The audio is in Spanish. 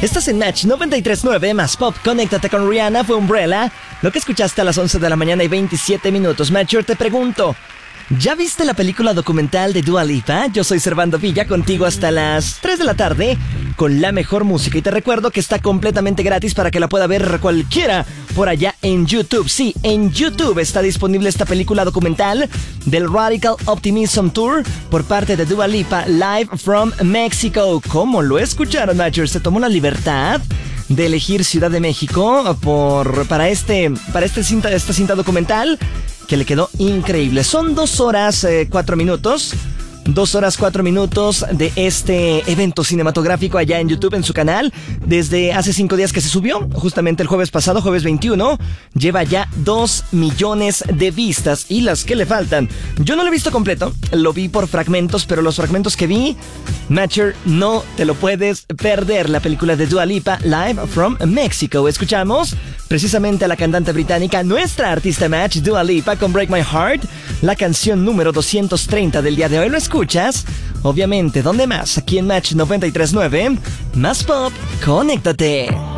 Estás en Match 93.9 más Pop. Conéctate con Rihanna, fue Umbrella. Lo que escuchaste a las 11 de la mañana y 27 minutos. Matcher, te pregunto, ¿ya viste la película documental de Dua Lipa? Yo soy Servando Villa, contigo hasta las 3 de la tarde con la mejor música. Y te recuerdo que está completamente gratis para que la pueda ver cualquiera por allá en YouTube. Sí, en YouTube está disponible esta película documental del Radical Optimism Tour por parte de Dua Lipa, Live from Mexico. ¿Cómo lo escucharon, Matcher? Se tomó la libertad de elegir Ciudad de México para esta cinta documental que le quedó increíble. Son 2 horas 4 minutos. 2 horas 4 minutos de este evento cinematográfico allá en YouTube, en su canal. Desde hace 5 días que se subió, justamente el jueves pasado, jueves 21. Lleva ya 2 millones de vistas y las que le faltan. Yo no lo he visto completo, lo vi por fragmentos, pero los fragmentos que vi, Matcher, no te lo puedes perder. La película de Dua Lipa, Live from Mexico. Escuchamos precisamente a la cantante británica, nuestra artista Match, Dua Lipa, con Break My Heart, la canción número 230 del día de hoy. Lo escuchas, obviamente, ¿dónde más? Aquí en Match 93.9, más Pop, conéctate.